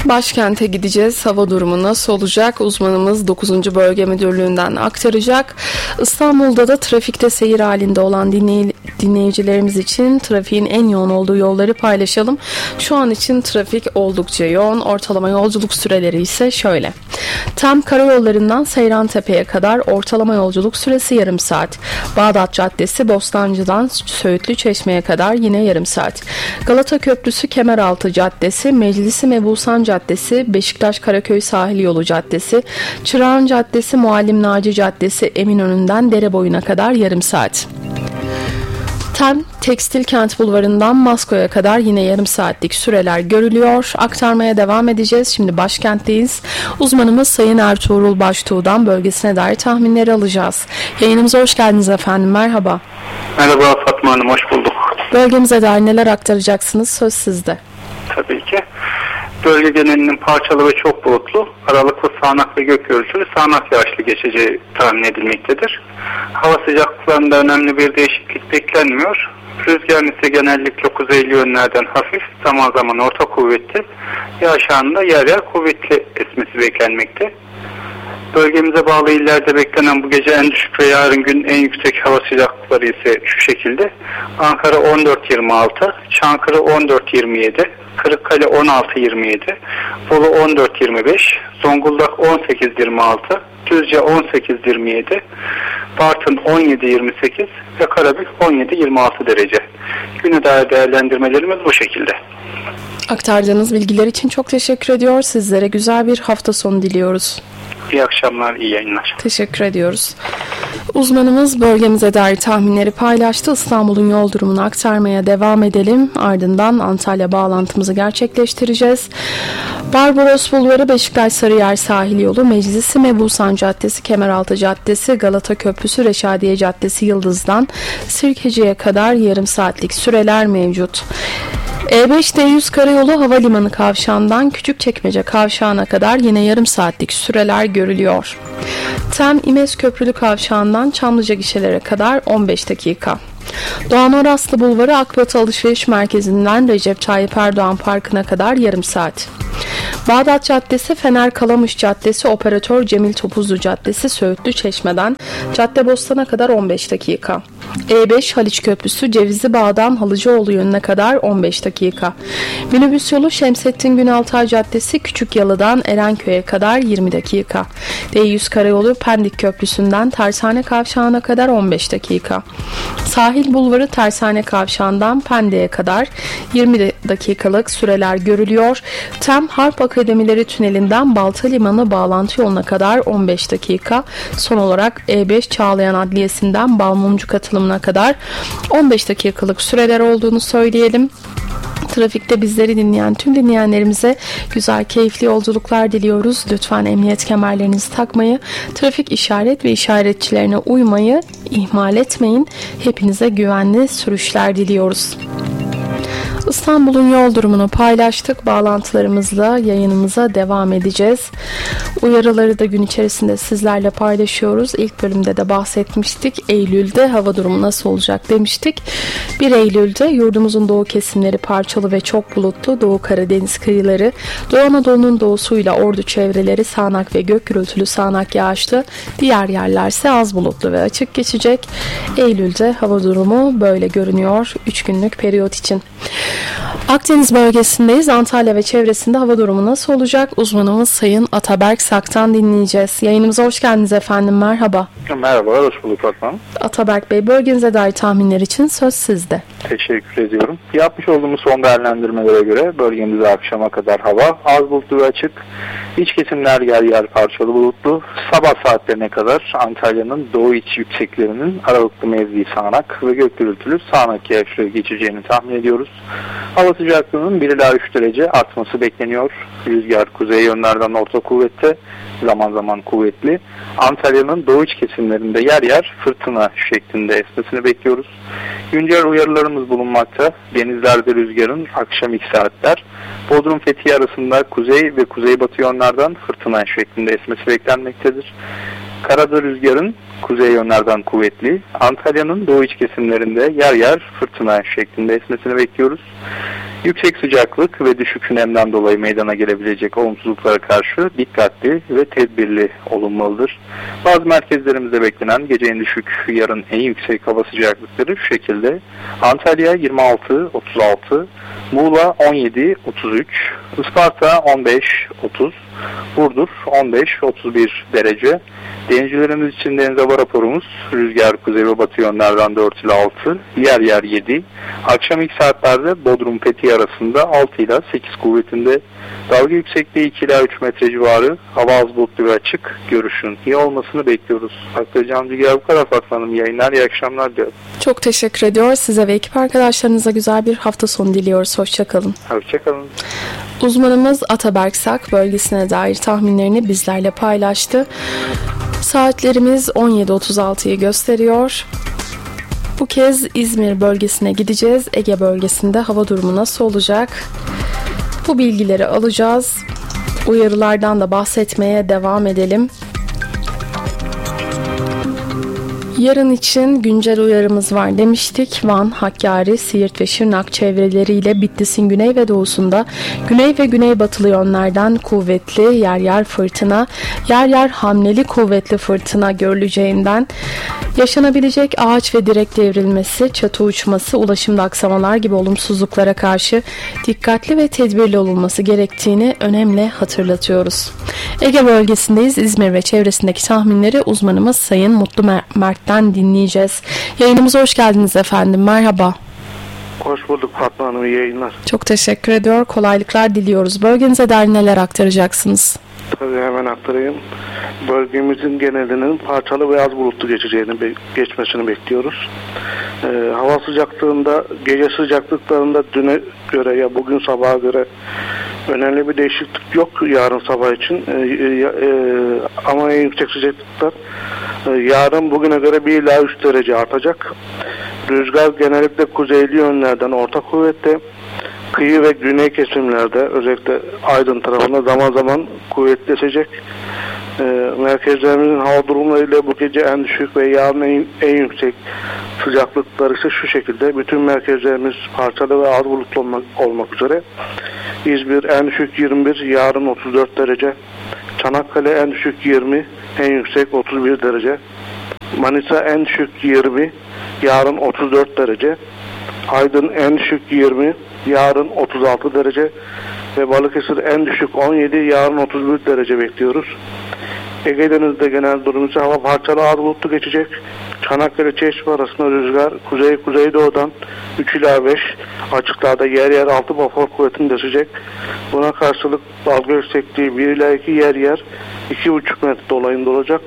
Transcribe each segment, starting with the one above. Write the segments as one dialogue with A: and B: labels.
A: Başkente gideceğiz. Hava durumu nasıl olacak? Uzmanımız 9. Bölge Müdürlüğü'nden aktaracak. İstanbul'da da trafikte seyir halinde olan dinleyicilerimiz için trafiğin en yoğun olduğu yolları paylaşalım. Şu an için trafik oldukça yoğun. Ortalama yolculuk süreleri ise şöyle. Tem karayollarından Seyrantepe'ye kadar ortalama yolculuk süresi yarım saat. Bağdat Caddesi Bostancı'dan Söğütlü Çeşme'ye kadar yine yarım saat. Galata Köprüsü Kemeraltı Caddesi, Meclisi Mebusan Caddesi, Beşiktaş Karaköy Sahil Yolu Caddesi, Çırağan Caddesi, Muallim Naci Caddesi, Eminönü'nden Dereboyu'na kadar yarım saat. Tem Tekstil Kent Bulvarı'ndan Masko'ya kadar yine yarım saatlik süreler görülüyor. Aktarmaya devam edeceğiz. Şimdi başkentteyiz. Uzmanımız Sayın Ertuğrul Baştuğ'dan bölgesine dair tahminleri alacağız. Yayınımıza hoş geldiniz efendim. Merhaba.
B: Merhaba Fatma Hanım, hoş bulduk.
A: Bölgemize dair neler aktaracaksınız? Söz sizde.
B: Tabii ki. Bölge genelinin parçalı ve çok bulutlu, aralıklı sağanak ve gök gürültülü sağanak yağışlı geçeceği tahmin edilmektedir. Hava sıcaklıklarında önemli bir değişiklik beklenmiyor. Rüzgar ise genellikle kuzeyli yönlerden hafif, zaman zaman orta kuvvetli, yağış anında yer yer kuvvetli esmesi beklenmekte. Bölgemize bağlı illerde beklenen bu gece en düşük ve yarın gün en yüksek hava sıcaklıkları ise şu şekilde. Ankara 14-26, Çankırı 14-27, Kırıkkale 16-27, Bolu 14-25, Zonguldak 18-26, Düzce 18-27, Bartın 17-28 ve Karabük 17-26 derece. Güne dair değerlendirmelerimiz bu şekilde.
A: Aktardığınız bilgiler için çok teşekkür ediyor. Sizlere güzel bir hafta sonu diliyoruz.
B: İyi akşamlar, iyi yayınlar.
A: Teşekkür ediyoruz. Uzmanımız bölgemize dair tahminleri paylaştı. İstanbul'un yol durumunu aktarmaya devam edelim. Ardından Antalya bağlantımızı gerçekleştireceğiz. Barbaros Bulvarı, Beşiktaş Sarıyer Sahil Yolu, Meclisi Mebusan Caddesi, Kemeraltı Caddesi, Galata Köprüsü, Reşadiye Caddesi Yıldız'dan Sirkeci'ye kadar yarım saatlik süreler mevcut. E5-D100 Karayolu Havalimanı Kavşağı'ndan Küçükçekmece Kavşağı'na kadar yine yarım saatlik süreler görülüyor. Tem İmez Köprülü Kavşağı'ndan Çamlıca gişelere kadar 15 dakika. Doğan Oraslı Bulvarı Akbatı Alışveriş Merkezi'nden Recep Tayyip Erdoğan Parkı'na kadar yarım saat. Bağdat Caddesi, Fener Kalamış Caddesi, Operatör Cemil Topuzlu Caddesi, Söğütlü Çeşme'den Caddebostan'a kadar 15 dakika. E5 Haliç Köprüsü, Cevizli Bağ'dan Halıcıoğlu yönüne kadar 15 dakika. Minibüs yolu Şemsettin Günaltay Caddesi, Küçükyalı'dan Erenköy'e kadar 20 dakika. D100 Karayolu Pendik Köprüsü'nden Tersane Kavşağı'na kadar 15 dakika. Sahil Bulvarı Tersane Kavşağı'ndan Pendik'e kadar 20 dakikalık süreler görülüyor. Tem Harp Akademileri Tüneli'nden Balta Limanı bağlantı yoluna kadar 15 dakika. Son olarak E5 Çağlayan Adliyesi'nden Balmumcu katılımına kadar 15 dakikalık süreler olduğunu söyleyelim. Trafikte bizleri dinleyen tüm dinleyenlerimize güzel, keyifli yolculuklar diliyoruz. Lütfen emniyet kemerlerinizi takmayı, trafik işaret ve işaretçilerine uymayı ihmal etmeyin. Hepinize güvenli sürüşler diliyoruz. İstanbul'un yol durumunu paylaştık. Bağlantılarımızla yayınımıza devam edeceğiz. Uyarıları da gün içerisinde sizlerle paylaşıyoruz. İlk bölümde de bahsetmiştik. Eylül'de hava durumu nasıl olacak demiştik. 1 Eylül'de yurdumuzun doğu kesimleri parçalı ve çok bulutlu. Doğu Karadeniz kıyıları, Doğu Anadolu'nun doğusuyla Ordu çevreleri sağanak ve gök gürültülü sağanak yağışlı. Diğer yerlerse az bulutlu ve açık geçecek. Eylül'de hava durumu böyle görünüyor 3 günlük periyot için. Akdeniz bölgesindeyiz. Antalya ve çevresinde hava durumu nasıl olacak? Uzmanımız Sayın Ataberk Sak'tan dinleyeceğiz. Yayınımıza hoş geldiniz efendim. Merhaba.
B: Merhaba, hoş bulduk Fatma Hanım.
A: Ataberk Bey, bölgenize dair tahminler için söz sizde.
B: Teşekkür ediyorum. Yapmış olduğumuz son değerlendirmelere göre bölgemizde akşama kadar hava az bulutlu ve açık. İç kesimler yer yer parçalı bulutlu. Sabah saatlerine kadar Antalya'nın doğu iç yükseklerinin aralıklı mevzi sağanak ve gök gürültülü sağanak yağışlı geçeceğini tahmin ediyoruz. Hava sıcaklığının 1 ila 3 derece artması bekleniyor. Rüzgar kuzey yönlerden orta kuvvette, zaman zaman kuvvetli. Antalya'nın doğu iç kesimlerinde yer yer fırtına şeklinde esmesini bekliyoruz. Güncel uyarılarımız bulunmakta. Denizlerde rüzgarın akşam ilk saatler Bodrum Fethiye arasında kuzey ve kuzeybatı yönlerden fırtına şeklinde esmesi beklenmektedir. Karada rüzgarın kuzey yönlerden kuvvetli, Antalya'nın doğu iç kesimlerinde yer yer fırtına şeklinde esmesini bekliyoruz. Yüksek sıcaklık ve düşük nemden dolayı meydana gelebilecek olumsuzluklara karşı dikkatli ve tedbirli olunmalıdır. Bazı merkezlerimizde beklenen gece en düşük, yarın en yüksek hava sıcaklıkları şu şekilde: Antalya 26-36, Muğla 17-33, Isparta 15-30, Burdur 15-31 derece. Denizcilerimiz için deniz hava raporumuz: rüzgar kuzey ve batı yönlerden 4 ile 6, yer yer 7. Akşam ilk saatlerde Bodrum Fethiye arasında 6 ile 8 kuvvetinde. Dalga yüksekliği 2 ila 3 metre civarı. Hava az bulutlu ve açık. Görüşün iyi olmasını bekliyoruz. Aktaracağım bilgiler bu kadar Fatma Hanım. Yayınlar, iyi akşamlar diyorum.
A: Çok teşekkür ediyoruz. Size ve ekip arkadaşlarınıza güzel bir hafta sonu diliyoruz. Hoşçakalın.
B: Hoşçakalın.
A: Uzmanımız Ataberk Sak bölgesine dair tahminlerini bizlerle paylaştı. Saatlerimiz 17.36'yı gösteriyor. Bu kez İzmir bölgesine gideceğiz. Ege bölgesinde hava durumu nasıl olacak? Bu bilgileri alacağız. Uyarılardan da bahsetmeye devam edelim. Yarın için güncel uyarımız var demiştik. Van, Hakkari, Siirt ve Şırnak çevreleriyle Bitlis'in güney ve doğusunda güney ve güneybatılı yönlerden kuvvetli yer yer fırtına, yer yer hamleli kuvvetli fırtına görüleceğinden yaşanabilecek ağaç ve direk devrilmesi, çatı uçması, ulaşımda aksamalar gibi olumsuzluklara karşı dikkatli ve tedbirli olunması gerektiğini önemli hatırlatıyoruz. Ege bölgesindeyiz. İzmir ve çevresindeki tahminleri uzmanımız Sayın Mutlu Mert'ten dinleyeceğiz. Yayınımıza hoş geldiniz efendim. Merhaba.
C: Hoş bulduk Fatma Hanım. İyi yayınlar.
A: Çok teşekkür ediyor. Kolaylıklar diliyoruz. Bölgenize dair neler aktaracaksınız?
C: Tabii hemen aktarayım. Bölgemizin genelinin parçalı ve az bulutlu geçmesini bekliyoruz. Hava sıcaklığında, gece sıcaklıklarında düne göre ya bugün sabaha göre önemli bir değişiklik yok yarın sabah için. Ama en yüksek sıcaklıklar yarın bugüne göre 1 ila 3 derece artacak. Rüzgar genellikle kuzeyli yönlerden orta kuvvette. Kıyı ve güney kesimlerde özellikle Aydın tarafında zaman zaman kuvvetli esecek. Merkezlerimizin hava durumlarıyla bu gece en düşük ve yarın en yüksek sıcaklıkları ise şu şekilde. Bütün merkezlerimiz parçalı ve az bulutlu olmak üzere. İzmir en düşük 21, yarın 34 derece. Çanakkale en düşük 20, en yüksek 31 derece. Manisa en düşük 20, yarın 34 derece. Aydın en düşük 20, yarın 36 derece ve Balıkesir en düşük 17, yarın 31 derece bekliyoruz. Ege Denizi'de genel durum ise hava parçalı az bulutlu geçecek. Çanakkale Çeşme arasında rüzgar kuzeydoğudan 3 ila 5, açıklarda yer yer 6 bafor kuvvetinde esecek. Buna karşılık dalga yüksekliği 1 ila 2, yer yer 2,5 metre dolayında olacak.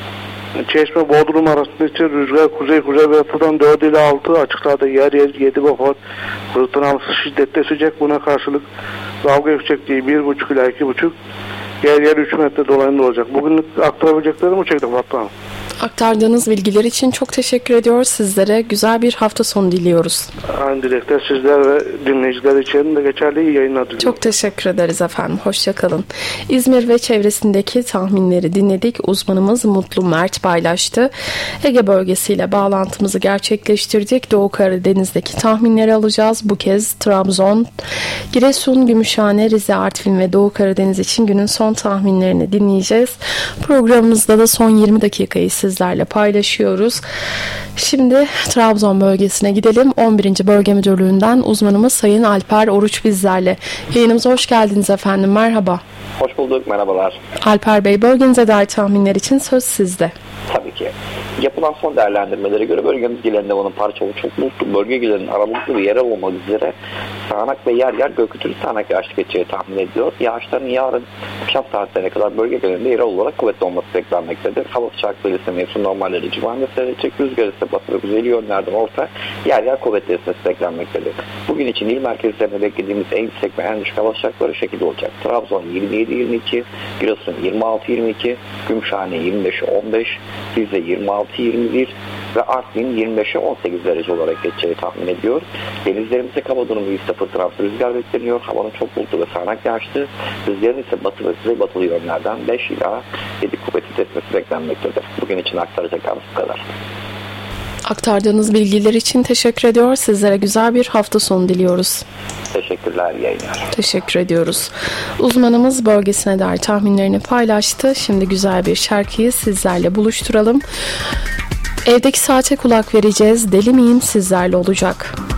C: Çeşme Bodrum arasında ise rüzgar kuzey batıdan 4 ila 6, açıklarda yer yer 7 bafor fırtınalısı şiddetli esecek. Buna karşılık dalga yüksekliği 1,5 ila 2,5, yer yer 3 metre dolayında olacak. Bugünlük aktarabileceklerim bu şekilde Fatma Hanım.
A: Aktardığınız bilgiler için çok teşekkür ediyoruz. Sizlere güzel bir hafta sonu diliyoruz.
C: Aynı dilekler sizler ve dinleyiciler için de geçerli. İyi yayınlar diliyorum.
A: Çok teşekkür ederiz efendim. Hoşçakalın. İzmir ve çevresindeki tahminleri dinledik. Uzmanımız Mutlu Mert paylaştı. Ege bölgesiyle bağlantımızı gerçekleştirdik. Doğu Karadeniz'deki tahminleri alacağız. Bu kez Trabzon, Giresun, Gümüşhane, Rize, Artvin ve Doğu Karadeniz için günün son tahminlerini dinleyeceğiz. Programımızda da son 20 dakikayı sizlerle paylaşıyoruz. Şimdi Trabzon bölgesine gidelim. 11. Bölge Müdürlüğü'nden uzmanımız Sayın Alper Oruç bizlerle. Yayınımıza hoş geldiniz efendim. Merhaba.
D: Hoş bulduk. Merhabalar.
A: Alper Bey, bölgenize dair tahminler için söz sizde.
D: Tabii ki. Yapılan son değerlendirmelere göre bölgemiz genelinde olan parçalı çok bulutlu, bölge genelinin aralıklı ve yerel olmak üzere sağanak ve yer yer gökyüzü sağanak yağış geçeceği tahmin ediliyor. Yağışların yarın akşam saatlerine kadar bölge genelinde yerel olarak kuvvetli olması beklenmektedir. Hava sıcaklığı ise mevsim normalleri civarında seyredecek. Rüzgar ise batı ve kuzeyli yönlerden orta yer yer kuvvetli esmesi beklenmektedir. Bugün için il merkezlerine beklediğimiz en yüksek ve en düşük hava sıcaklıkları şekilde olacak. Trabzon 27-22, Giresun 26-22, Gümüşhane 25-15, Rize 26-21 ve Artvin 25'e 18 derece olarak geçeceği tahmin ediyor. Denizlerimizde hava durumu ise fırtınası rüzgar bekleniyor. Havanın çok bulutlu ve sağanak yağışlı. Rüzgarın ise batı ve kuzeybatılı yönlerden 5 ila 7 kuvvetli esmesi beklenmektedir. Bugün için aktaracaklarımız bu kadar.
A: Aktardığınız bilgiler için teşekkür ediyor. Sizlere güzel bir hafta sonu diliyoruz.
D: Teşekkürler, yayınlar.
A: Teşekkür ediyoruz. Uzmanımız bölgesine dair tahminlerini paylaştı. Şimdi güzel bir şarkıyı sizlerle buluşturalım. Evdeki saate kulak vereceğiz. Deli miyim sizlerle olacak.